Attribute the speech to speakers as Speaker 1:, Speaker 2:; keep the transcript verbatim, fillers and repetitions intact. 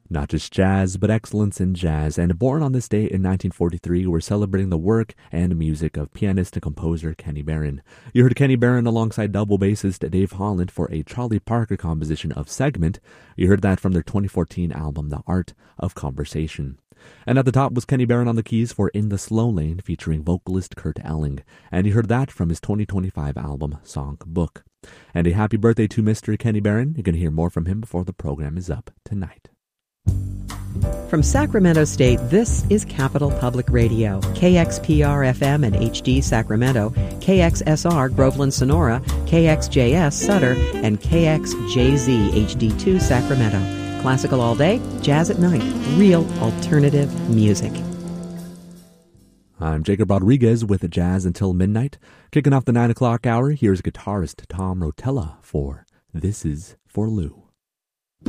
Speaker 1: Not just jazz, but excellence in jazz. And born on this day in nineteen forty-three, we're celebrating the work and music of pianist and composer Kenny Barron. You heard Kenny Barron alongside double bassist Dave Holland for a Charlie Parker composition of Segment. You heard that from their twenty fourteen album, The Art of Conversation. And at the top was Kenny Barron on the keys for In the Slow Lane, featuring vocalist Kurt Elling. And you heard that from his twenty twenty-five album, Song Book. And a happy birthday to Mister Kenny Barron. You're going to hear more from him before the program is up tonight.
Speaker 2: From Sacramento State, this is Capital Public Radio, K X P R F M and H D Sacramento, K X S R Groveland Sonora, K X J S Sutter, and K X J Z H D two Sacramento. Classical all day, jazz at night, real alternative music.
Speaker 1: I'm Jacob Rodriguez with Jazz Until Midnight. Kicking off the nine o'clock hour, here's guitarist Tom Rotella for This Is For Lou.